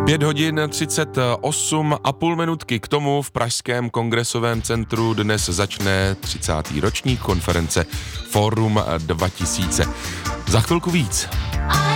5 hodin 38 a půl minutky k tomu v Pražském kongresovém centru dnes začne 30. ročník konference Fórum 2000. Za chvilku víc.